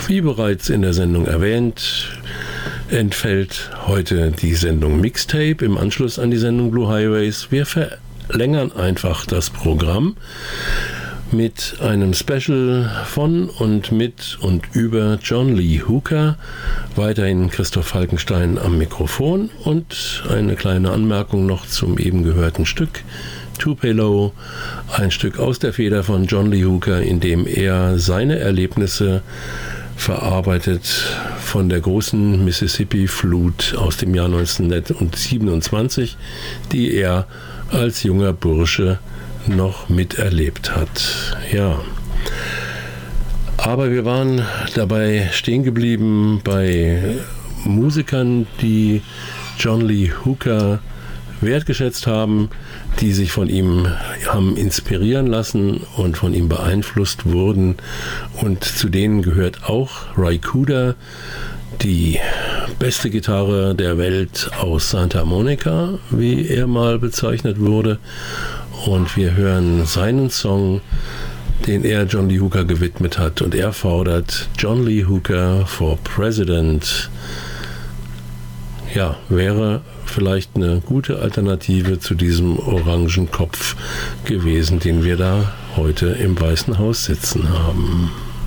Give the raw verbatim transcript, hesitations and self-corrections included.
Wie bereits in der Sendung erwähnt, entfällt heute die Sendung Mixtape im Anschluss an die Sendung Blue Highways. Wir verlängern einfach das Programm mit einem Special von und mit und über John Lee Hooker. Weiterhin Christoph Falkenstein am Mikrofon und eine kleine Anmerkung noch zum eben gehörten Stück Tupelo, ein Stück aus der Feder von John Lee Hooker, in dem er seine Erlebnisse verarbeitet von der großen Mississippi-Flut aus dem Jahr neunzehnhundertsiebenundzwanzig, die er als junger Bursche noch miterlebt hat. Ja. Aber wir waren dabei stehen geblieben bei Musikern, die John Lee Hooker wertgeschätzt haben, die sich von ihm haben inspirieren lassen und von ihm beeinflusst wurden. Und zu denen gehört auch Ry Cooder, die beste Gitarre der Welt aus Santa Monica, wie er mal bezeichnet wurde. Und wir hören seinen Song, den er John Lee Hooker gewidmet hat. Und er fordert John Lee Hooker for President. Ja, wäre vielleicht eine gute Alternative zu diesem orangen Kopf gewesen, den wir da heute im Weißen Haus sitzen haben.